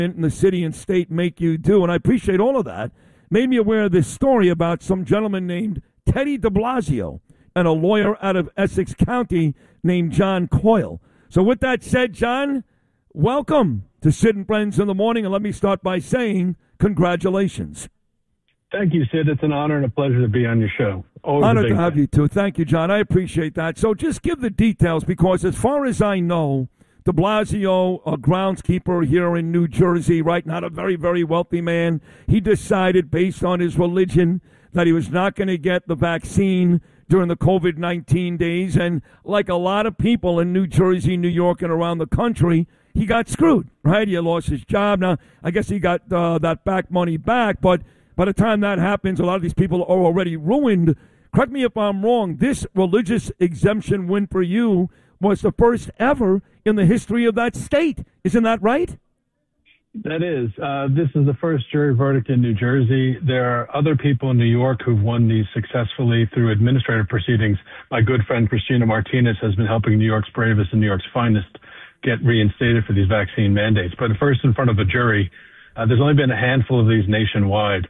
in the city and state make you do, and I appreciate all of that, made me aware of this story about some gentleman named Teddy de Blasio and a lawyer out of Essex County named John Coyle. So with that said, John, welcome to Sid and Friends in the Morning, and let me start by saying congratulations. Thank you, Sid. It's an honor and a pleasure to be on your show. Always honored to have you, too. Thank you, John. I appreciate that. So just give the details, because as far as I know, de Blasio, a groundskeeper here in New Jersey, right, not a very, very wealthy man, he decided based on his religion that he was not going to get the vaccine during the COVID-19 days. And like a lot of people in New Jersey, New York, and around the country, he got screwed, right? He lost his job. Now, I guess he got that back money back, but by the time that happens, a lot of these people are already ruined. Correct me if I'm wrong. This religious exemption win for you was the first ever in the history of that state. Isn't that right? That is. This is the first jury verdict in New Jersey. There are other people in New York who've won these successfully through administrative proceedings. My good friend Christina Martinez has been helping New York's bravest and New York's finest get reinstated for these vaccine mandates. But first, in front of a jury, there's only been a handful of these nationwide.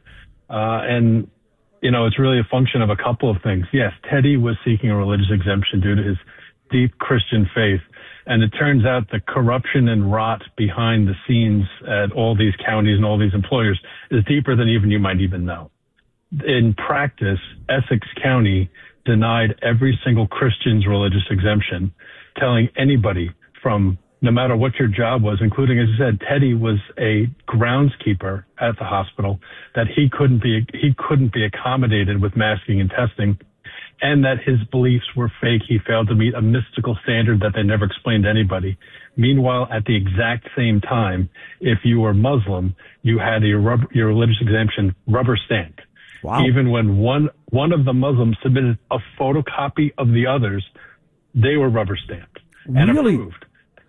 And, you know, it's really a function of a couple of things. Yes, Teddy was seeking a religious exemption due to his deep Christian faith. And it turns out the corruption and rot behind the scenes at all these counties and all these employers is deeper than even you might even know. In practice, Essex County denied every single Christian's religious exemption, telling anybody from no matter what your job was, including, as you said, Teddy was a groundskeeper at the hospital, that he couldn't be accommodated with masking and testing, and that his beliefs were fake. He failed to meet a mystical standard that they never explained to anybody. Meanwhile, at the exact same time, if you were Muslim, you had your religious exemption rubber stamped. Wow. Even when one of the Muslims submitted a photocopy of the others, they were rubber stamped and really? approved.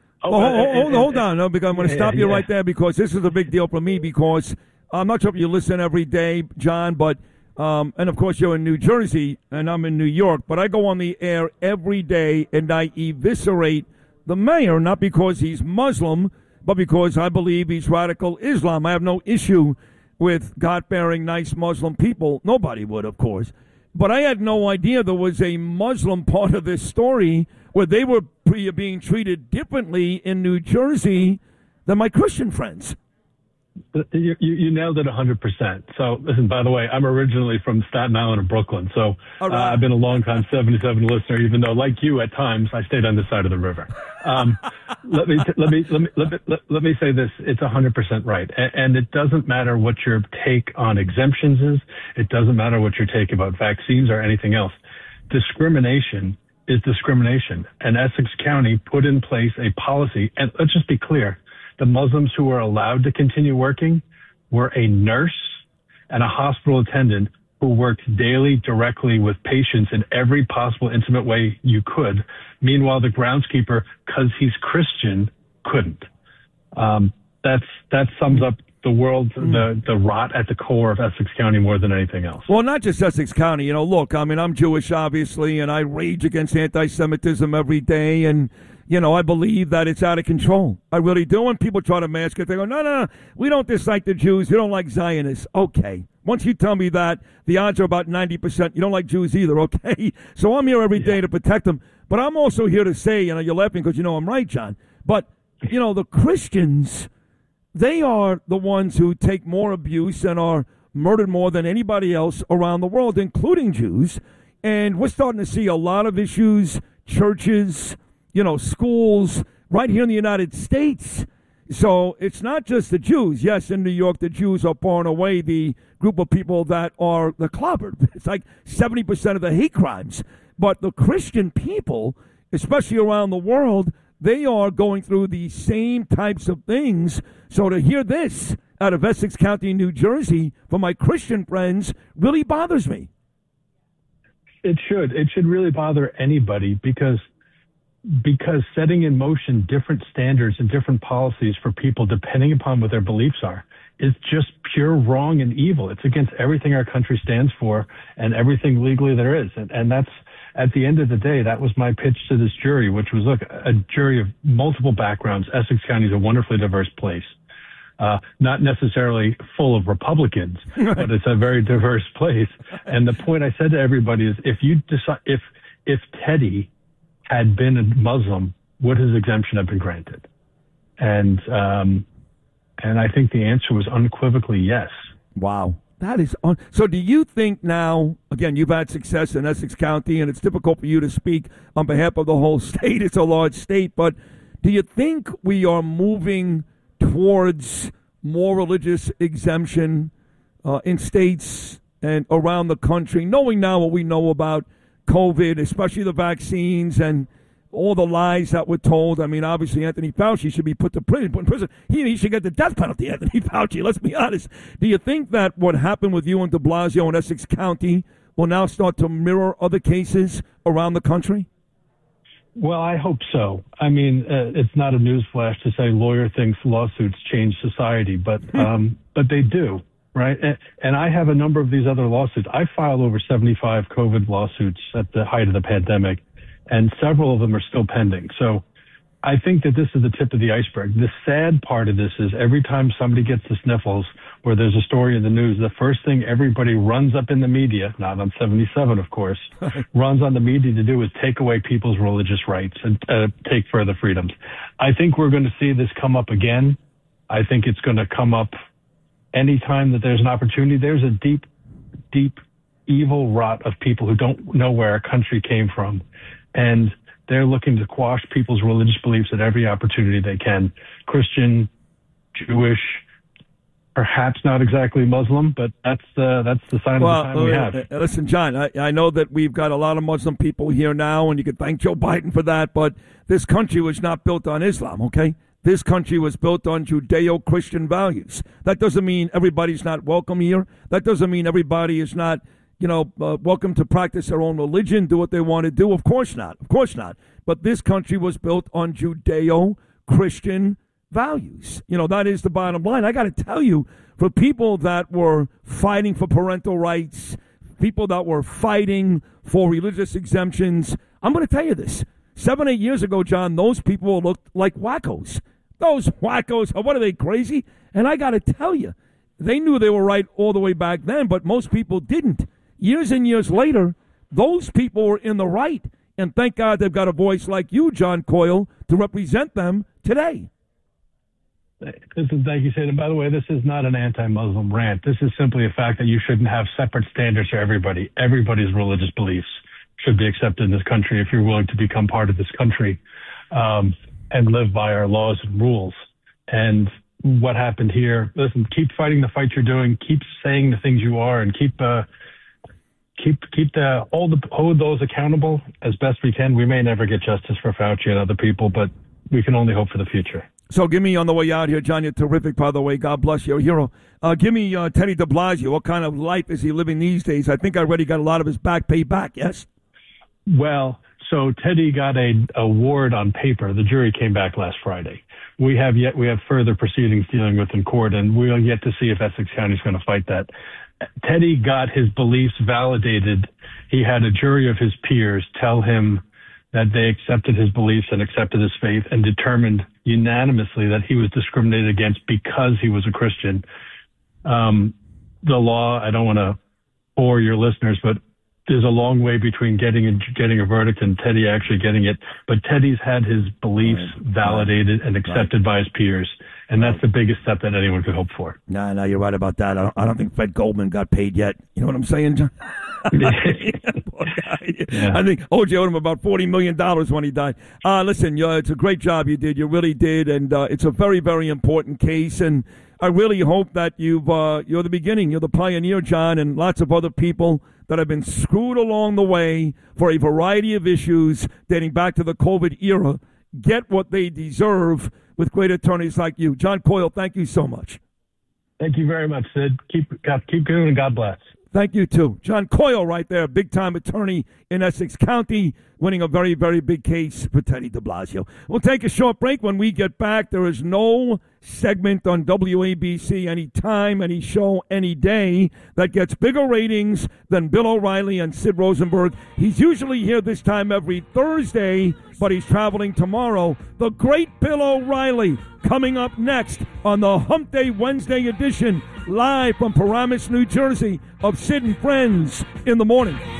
Hold on, no, because I'm going to stop you right there, because this is a big deal for me, because I'm not sure if you listen every day, John, but, and of course you're in New Jersey and I'm in New York, but I go on the air every day and I eviscerate the mayor, not because he's Muslim, but because I believe he's radical Islam. I have no issue with God-fearing, nice Muslim people. Nobody would, of course. But I had no idea there was a Muslim part of this story where they were being treated differently in New Jersey than my Christian friends. You nailed it 100%. So, listen, by the way, I'm originally from Staten Island and Brooklyn. So I've been a long-time 77 listener, even though, like you, at times, I stayed on this side of the river. Let me say this. It's 100% right. And it doesn't matter what your take on exemptions is. It doesn't matter what your take about vaccines or anything else. Discrimination is discrimination. And Essex County put in place a policy. And let's just be clear. The Muslims who were allowed to continue working were a nurse and a hospital attendant who worked daily directly with patients in every possible intimate way you could. Meanwhile, the groundskeeper, because he's Christian, couldn't. That sums up the world, the rot at the core of Essex County more than anything else. Well, not just Essex County. You know, look, I mean, I'm Jewish, obviously, and I rage against anti-Semitism every day, and you know, I believe that it's out of control. I really do. When people try to mask it, they go, no, we don't dislike the Jews. We don't like Zionists. Okay. Once you tell me that, the odds are about 90%. You don't like Jews either, okay? So I'm here every day to protect them. But I'm also here to say, you know, you're laughing because you know I'm right, John. But, you know, the Christians, they are the ones who take more abuse and are murdered more than anybody else around the world, including Jews. And we're starting to see a lot of issues, churches, you know, schools right here in the United States. So it's not just the Jews. Yes, in New York, the Jews are far and away the group of people that are the clobbered. It's like 70% of the hate crimes. But the Christian people, especially around the world, they are going through the same types of things. So to hear this out of Essex County, New Jersey, from my Christian friends, really bothers me. It should. It should really bother anybody because setting in motion different standards and different policies for people depending upon what their beliefs are is just pure wrong and evil. It's against everything our country stands for and everything legally there is. And that's, at the end of the day, that was my pitch to this jury, which was, look, a jury of multiple backgrounds. Essex County is a wonderfully diverse place. not necessarily full of Republicans, but it's a very diverse place. And the point I said to everybody is, if Teddy had been a Muslim, would his exemption have been granted? And I think the answer was unequivocally yes. Wow. That is so do you think now, again, you've had success in Essex County, and it's difficult for you to speak on behalf of the whole state. It's a large state. But do you think we are moving towards more religious exemption in states and around the country, knowing now what we know about COVID, especially the vaccines and all the lies that were told? I mean, obviously, Anthony Fauci should be put in prison. He should get the death penalty, Anthony Fauci. Let's be honest. Do you think that what happened with you and de Blasio in Essex County will now start to mirror other cases around the country? Well, I hope so. I mean, it's not a newsflash to say lawyer thinks lawsuits change society, but they do, right? And I have a number of these other lawsuits. I filed over 75 COVID lawsuits at the height of the pandemic, and several of them are still pending. So I think that this is the tip of the iceberg. The sad part of this is every time somebody gets the sniffles or there's a story in the news, the first thing everybody runs up in the media, not on 77, of course, runs on the media to do is take away people's religious rights and take further freedoms. I think we're going to see this come up again. I think it's going to come up anytime that there's an opportunity. There's a deep, deep evil rot of people who don't know where our country came from. And they're looking to quash people's religious beliefs at every opportunity they can. Christian, Jewish, perhaps not exactly Muslim, but that's the sign of the time we have. Listen, John, I know that we've got a lot of Muslim people here now, and you can thank Joe Biden for that, but this country was not built on Islam, okay? This country was built on Judeo-Christian values. That doesn't mean everybody's not welcome here. That doesn't mean everybody is not welcome to practice their own religion, do what they want to do. Of course not. Of course not. But this country was built on Judeo-Christian values. That is the bottom line. I got to tell you, for people that were fighting for parental rights, people that were fighting for religious exemptions, I'm going to tell you this. 7, 8 years ago, John, those people looked like wackos. Those wackos, what are they, crazy? And I got to tell you, they knew they were right all the way back then, but most people didn't. Years and years later, those people were in the right. And thank God they've got a voice like you, John Coyle, to represent them today. Listen, thank you, Sid. And by the way, this is not an anti-Muslim rant. This is simply a fact that you shouldn't have separate standards for everybody. Everybody's religious beliefs should be accepted in this country if you're willing to become part of this country and live by our laws and rules. And what happened here, listen, keep fighting the fight you're doing, keep saying the things you are, and hold those accountable as best we can. We may never get justice for Fauci and other people, but we can only hope for the future. So give me on the way out here, John, you're terrific, by the way. God bless you, hero. Give me Teddy de Blasio. What kind of life is he living these days? I think I already got a lot of his back paid back, yes? Well, so Teddy got an award on paper. The jury came back last Friday. We have further proceedings dealing with in court, and we'll yet to see if Essex County is going to fight that. Teddy got his beliefs validated. He had a jury of his peers tell him that they accepted his beliefs and accepted his faith and determined unanimously that he was discriminated against because he was a Christian. The law, I don't want to bore your listeners, but there's a long way between getting a verdict and Teddy actually getting it. But Teddy's had his beliefs validated and accepted by his peers. And that's the biggest step that anyone could hope for. No, you're right about that. I don't think Fred Goldman got paid yet. You know what I'm saying, John? Poor guy. Yeah. I think O.J. owed him about $40 million when he died. Listen, it's a great job you did. You really did. And it's a very, very important case. And I really hope that you're the beginning. You're the pioneer, John, and lots of other people that have been screwed along the way for a variety of issues dating back to the COVID era get what they deserve with great attorneys like you. John Coyle, thank you so much. Thank you very much, Sid. Keep going, and God bless. Thank you, too. John Coyle right there, big-time attorney in Essex County, winning a very, very big case for Teddy de Blasio. We'll take a short break. When we get back, there is no segment on WABC anytime, any show, any day that gets bigger ratings than Bill O'Reilly and Sid Rosenberg. He's usually here this time every Thursday, but he's traveling tomorrow. The great Bill O'Reilly coming up next on the Hump Day Wednesday edition, live from Paramus, New Jersey, of Sid and Friends in the Morning.